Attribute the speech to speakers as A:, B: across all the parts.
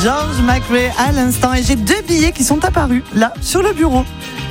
A: George McRae à l'instant. Et j'ai 2 billets qui sont apparus là sur le bureau.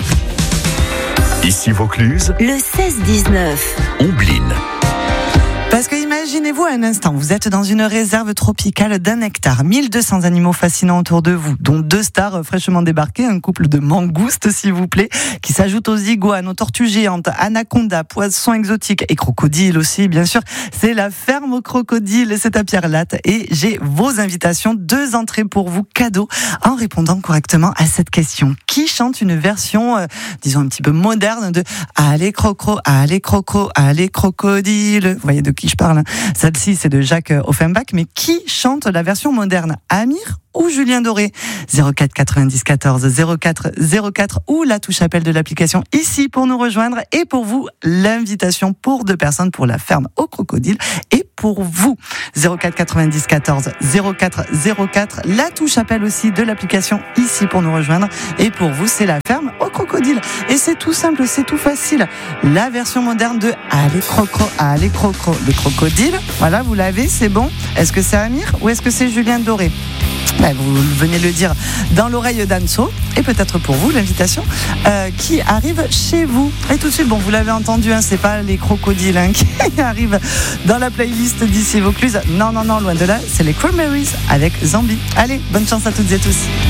B: Ici Vaucluse,
C: le 16-19.
B: Ombline.
A: Parce que imaginez-vous un instant, vous êtes dans une réserve tropicale d'1 hectare, 1200 animaux fascinants autour de vous, dont 2 stars fraîchement débarquées, un couple de mangoustes s'il vous plaît, qui s'ajoutent aux iguanes, aux tortues géantes, anacondas, poissons exotiques et crocodiles aussi bien sûr. C'est la ferme aux crocodiles, c'est à Pierre-Latte et j'ai vos invitations, 2 entrées pour vous cadeaux en répondant correctement à cette question. Qui chante une version, disons un petit peu moderne de Allez croco, allez croco, allez crocodile. Vous voyez de qui je parle, hein. Celle-ci c'est de Jacques Offenbach, mais qui chante la version moderne, Amir ou Julien Doré? 04 90 14 04 04 ou la touche appel de l'application ici pour nous rejoindre. Et pour vous, l'invitation pour 2 personnes pour la ferme au crocodile et pour vous. 04 90 14 04 04, la touche appel aussi de l'application ici pour nous rejoindre. Et pour vous, c'est la ferme au crocodile. Et c'est tout simple, c'est tout facile. La version moderne de Allez croco, allez croco, le crocodile. Voilà, vous l'avez, c'est bon. Est-ce que c'est Amir ou est-ce que c'est Julien Doré? Vous venez le dire dans l'oreille d'Anso. Et peut-être pour vous l'invitation qui arrive chez vous. Et tout de suite, bon, vous l'avez entendu, hein, c'est pas les crocodiles qui arrivent dans la playlist d'ici Vaucluse. Non, loin de là, c'est les Cranberries avec Zombie. Allez, bonne chance à toutes et tous.